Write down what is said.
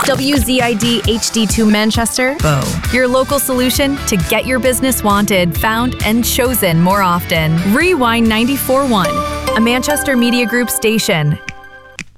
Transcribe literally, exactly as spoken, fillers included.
W Z I D H D two Manchester, Bow. Your local solution to get your business wanted, found, and chosen more often. Rewind ninety-four point one, a Manchester Media Group station.